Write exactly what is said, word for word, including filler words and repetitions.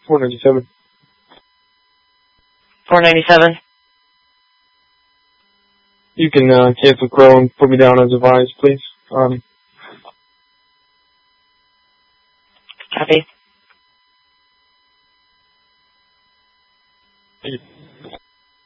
four ninety-seven. four ninety-seven. You can uh, cancel Crow and put me down as advised, please. Um, Copy.